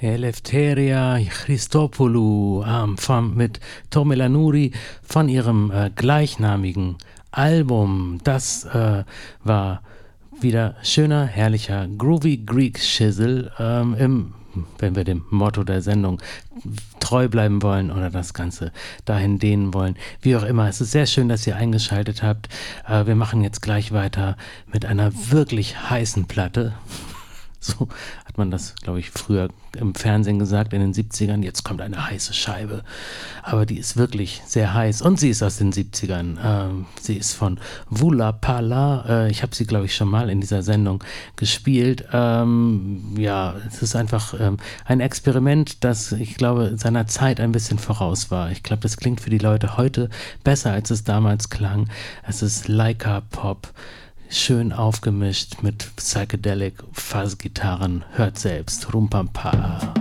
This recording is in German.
Eleftheria Christopoulou mit Tomela Nouri von ihrem gleichnamigen Album. Das war wieder schöner, herrlicher, groovy Greek Shizzle, wenn wir dem Motto der Sendung treu bleiben wollen oder das Ganze dahin dehnen wollen. Wie auch immer, es ist sehr schön, dass ihr eingeschaltet habt. Wir machen jetzt gleich weiter mit einer wirklich heißen Platte. So hat man das, glaube ich, früher im Fernsehen gesagt, in den 70ern. Jetzt kommt eine heiße Scheibe. Aber die ist wirklich sehr heiß. Und sie ist aus den 70ern. Sie ist von Vula Pala. Ich habe sie, glaube ich, schon mal in dieser Sendung gespielt. Ja, es ist einfach ein Experiment, das, ich glaube, seiner Zeit ein bisschen voraus war. Ich glaube, das klingt für die Leute heute besser, als es damals klang. Es ist Laika Pop. Schön aufgemischt mit Psychedelic Fuzz-Gitarren. Hört selbst. Rumpampa.